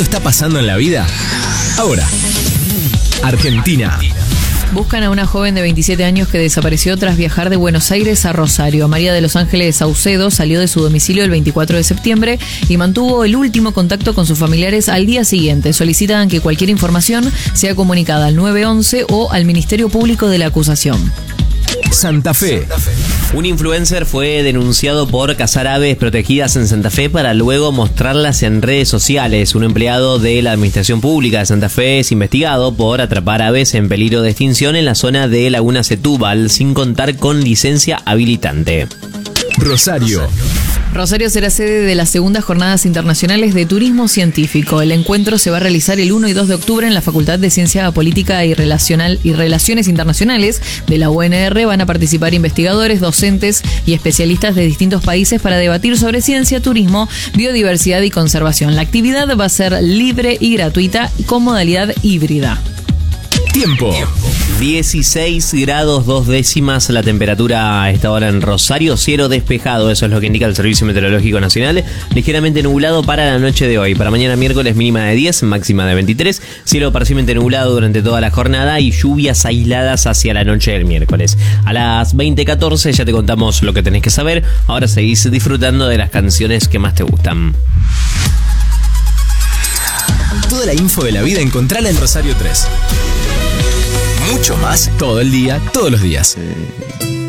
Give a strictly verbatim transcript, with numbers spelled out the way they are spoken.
esto está pasando en la vida? Ahora, Argentina. Buscan a una joven de veintisiete años que desapareció tras viajar de Buenos Aires a Rosario. María de los Ángeles Saucedo salió de su domicilio el veinticuatro de septiembre y mantuvo el último contacto con sus familiares al día siguiente. Solicitan que cualquier información sea comunicada al nueve once o al Ministerio Público de la Acusación. Santa Fe. Un influencer fue denunciado por cazar aves protegidas en Santa Fe para luego mostrarlas en redes sociales. Un empleado de la Administración Pública de Santa Fe es investigado por atrapar aves en peligro de extinción en la zona de Laguna Setúbal sin contar con licencia habilitante. Rosario. Rosario será sede de las segundas jornadas internacionales de turismo científico. El encuentro se va a realizar el uno y dos de octubre en la Facultad de Ciencia Política y, Relacional y Relaciones Internacionales de la U N R. Van a participar investigadores, docentes y especialistas de distintos países para debatir sobre ciencia, turismo, biodiversidad y conservación. La actividad va a ser libre y gratuita y con modalidad híbrida. Tiempo. dieciséis grados dos décimas la temperatura a esta hora en Rosario, cielo despejado, eso es lo que indica el Servicio Meteorológico Nacional, ligeramente nublado para la noche de hoy. Para mañana miércoles mínima de diez, máxima de veintitrés, cielo parcialmente nublado durante toda la jornada y lluvias aisladas hacia la noche del miércoles. A las veinte catorce ya te contamos lo que tenés que saber, ahora seguís disfrutando de las canciones que más te gustan. Toda la info de la vida encontrala en Rosario tres. Mucho más todo el día, todos los días.